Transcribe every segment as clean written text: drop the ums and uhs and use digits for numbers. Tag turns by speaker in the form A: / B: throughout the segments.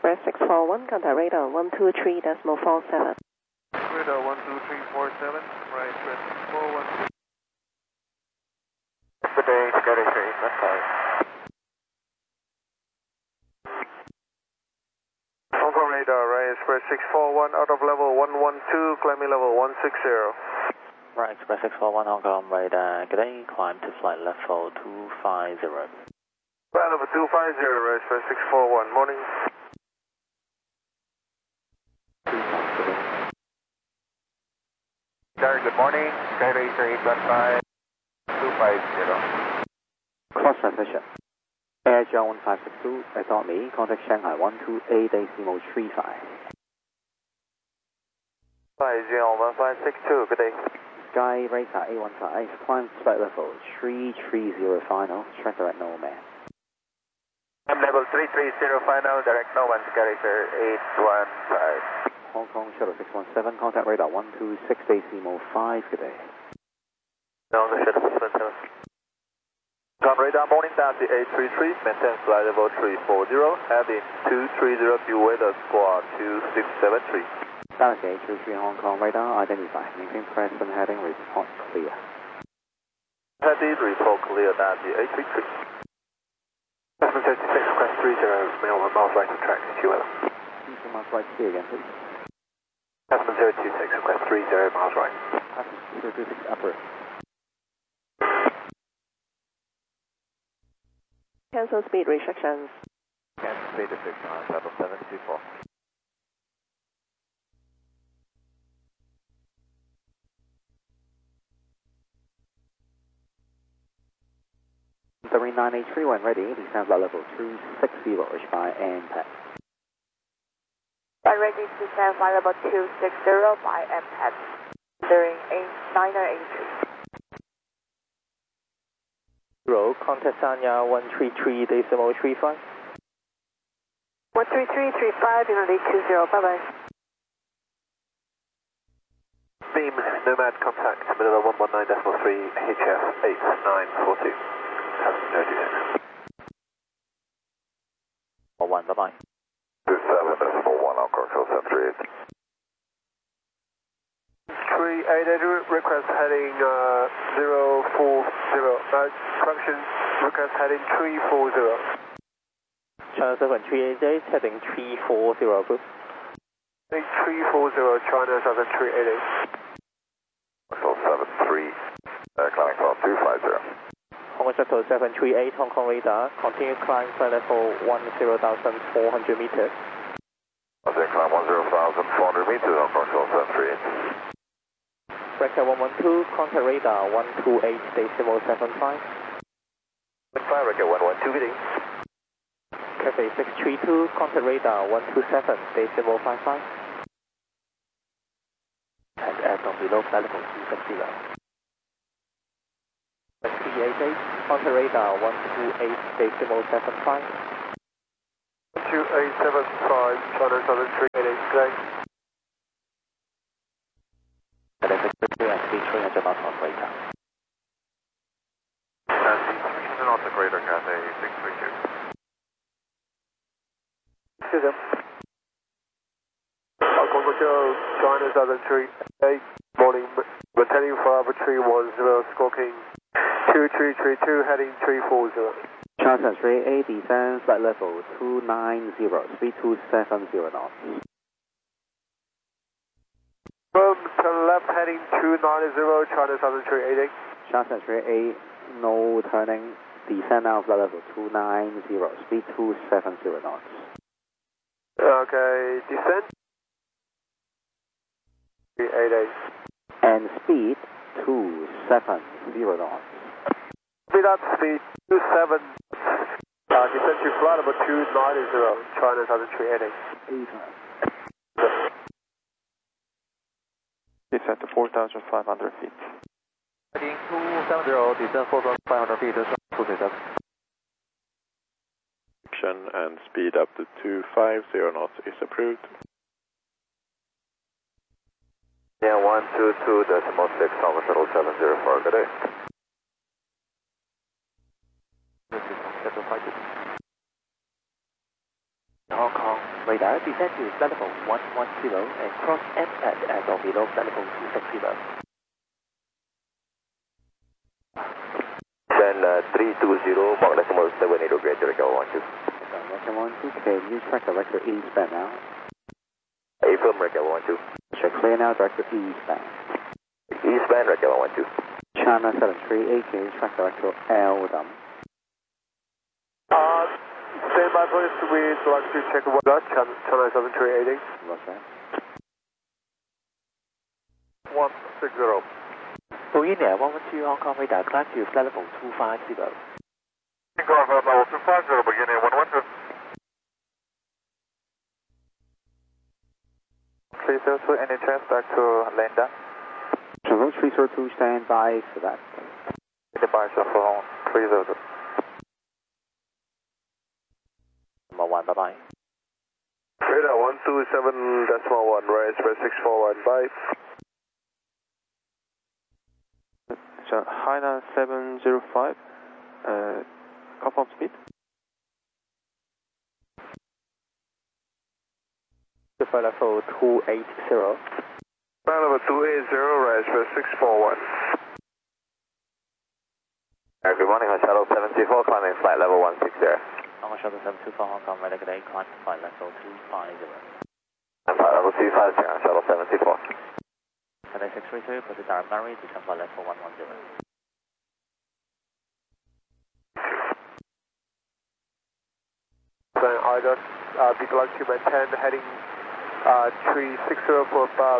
A: Express 641, contact radar 123.47.
B: Radar 12347, right, Express 641.
C: Good day, Scotty 3,
B: Hong Kong radar, right, Express 641, out of level 112, climbing level 160.
C: Right, Express 641, Hong Kong radar, good day, climb to flight level 250.
B: Flight level 250, right, Express 641, morning.
C: Sir, good morning, Skyray 385, 250.
D: Cross transition. Air John 1562, adopt me, contact Shanghai 128.35.
B: 501562, good day.
D: Sky Radar A15, climb flight level 330 final, track direct no man.
C: I'm level 330 final, direct no one, Skyray 815.
D: Hong Kong Shuttle 617, contact radar 126.5, good day.
C: No, the Shuttle 617. Con radar, morning Taxi 833, maintain flight level 340, heading 230, due weather squad 2673.
D: Galaxy 833 Hong Kong radar, identify, maintain present heading, report clear.
C: Heading, report clear, Taxi 833.
B: Customer 36, request 30, mail 1 miles right to track, QL.
D: Please miles right clear again, please.
B: Customer 026, request 30 miles right.
D: Customer 026 upper.
A: Cancel speed restrictions.
C: Cancel speed restriction on level 724.
D: Three 983 when ready, descend flight level 260 by MPAD.
E: Flight ready to descend flight level 260 by MPAD. During 9983.
C: Contact Sanya 133.35.
E: 13335, unity 20, bye bye.
B: Beam, Nomad contact, middle 119.3, HF 8942. 36.
C: 1, bye bye.
B: 27.1, Hong Kong 738. 388, request heading 040, correction, request heading 340.
C: China 7388, heading 340, group.
B: Heading 340, China 7388. Shuttle 73, climbing level 250.
C: Hong Kong Shuttle 738, Hong Kong radar, continue climb flight level 10,400 meters.
B: Continue climb 10,400 meters, Hong Kong Shuttle 738.
C: Bracket 112, contact radar 128.75.
B: Bracket 112, good day.
C: Cathay 632, contact radar 127.55. And aircraft below flight level 260. 388, contact radar 128.75.
B: 12875, China 7388, good day.
C: Cathay 632 and speed 300 miles on radar.
B: Nancy 300 knots at greater Cathay 632. Excuse me. Hong Kong Hotel, China 7388, morning, maintaining for Alpha 310, squawking 2332, heading 340.
D: China 38, descend flight level 290, speed 270 knots.
B: Turn left heading 290, China 7388.
D: China 38, no turning, descend now flight level 290, speed 270 knots.
B: Okay, descend. 388.
D: And speed 270 knots.
B: Speed up, speed 27. Descend to flight level 290, China 7388. Descend to 4,500 feet.
C: Heading 270, descend 4,500 feet,
F: and speed up to 250 knots is approved.
B: Yeah, 122.6, Hong Kong Shuttle 704, good day. Hong Kong.
G: radar, descend to flight level 110 and cross MPAD at or below flight level 260.
C: Descend 320, Mark decimal 78, grade director 12.
D: Record 12, can you track director eastbound now?
C: Affirm, record 12.
D: Check clear now, director eastbound.
C: Eastbound, record 12.
D: China 738, can you track director Eldon?
B: Stand by please, we'd like to check what that, China 738.
D: Roger.
B: 160.
G: Boeing 112 Hong Kong radar, climb to flight level 250.
C: Level 250, beginning 112. 302, any chance back to Landa?
D: Chevron 302, stand by for that.
C: Goodbye, Chevron 302.
G: Number 1, bye-bye.
B: Radar 127.1, right, express 641, bye.
H: Hainan 705, confirm speed.
G: Flight level 280.
B: Flight level 280, right, express 641.
C: Good morning, Shuttle 724, climbing flight level 160.
G: Hong Kong Shuttle 724 Hong Kong radar, good day, climb to flight level 250.
C: And flight level 250, Shuttle 724.
G: Cathay 632, proceed direct runway, descend flight level 110.
B: Either we'd like to maintain heading 360 for about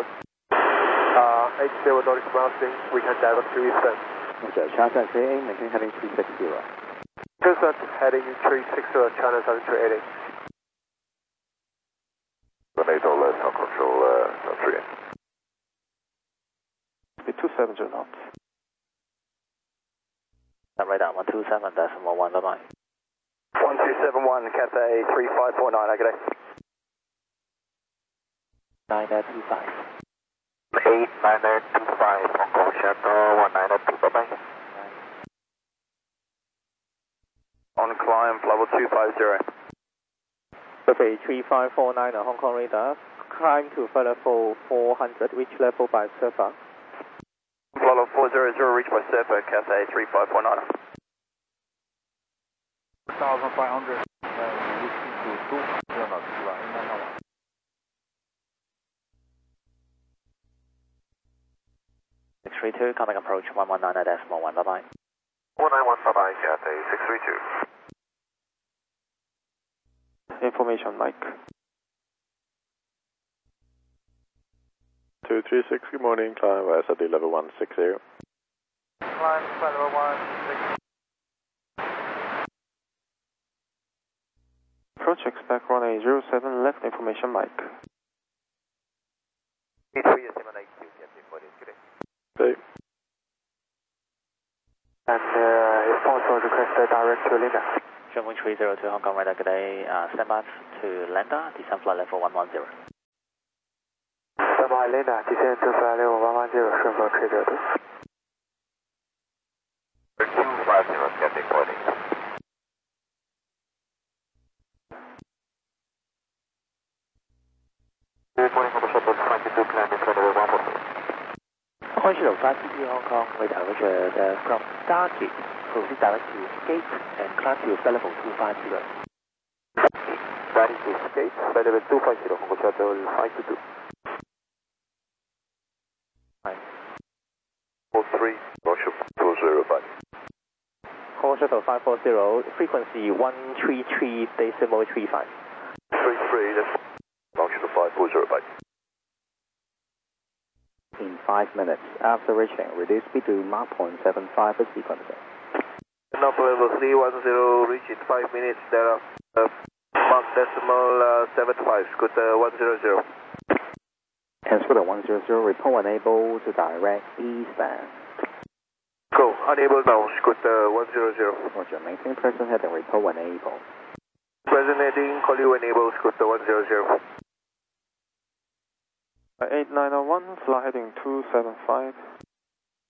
B: 80 nautical miles. We can divert to eastern.
D: Roger, China 738, maintain heading 360.
B: Present heading 360, China 738.
C: NATO left control 3.
H: Speed 270 knots.
G: Radar 127.1, bye-bye.
C: 1271, Cathay 3549, good day.
G: 925.
C: 8925, Hong Kong Shuttle 192, bye-bye. On climb, level 250.
G: Buffet 3549 Hong Kong radar, climb to flight level 400, reach level by surfer.
C: Level 400, reach by surfer, Cathay 3549.
B: 1500.
G: 632, coming approach 119.1, bye-bye.
C: 191, bye-bye, Cathay 632.
H: Information, Mike.
F: 236, good morning, climb SRD level 160.
B: Climb flight level 160.
H: Approach expect runway 07, left information, Mike.
F: Okay.
B: And if possible, request the direct to Linda.
G: Sherman 302 Hong Kong radar, good day, stand by to Landa, descend flight level 110.
B: Stand by Linda, descend to flight level 110, Sherman 302.
C: 250, getting boarding. Good morning, Hong Kong Shuttle 22, climbing flight level 140.
G: Hong Kong Shuttle 522 Hong Kong radar, Richard, from Stargate, proceed direct to Gate and climb to flight level 250.
C: That is escape, flight level 250, Hong Kong Shuttle 522. 43, Roger 20, bye.
G: Hong Kong Shuttle 540, frequency 133.35.
C: 33, that's Hong Kong Shuttle 540, bye.
D: In 5 minutes, after reaching, reduce speed to Mach 0.75 for sequencing.
B: Number level 310, reach in 5 minutes, thereafter Mach decimal 75, Scooter 100.
D: And Scooter 100, report unable to direct eastbound.
B: Go, unable now, Scooter 100.
D: Roger, maintain present heading, report unable.
B: Present heading, call you enable, Scooter 100.
H: 8901, fly heading 275.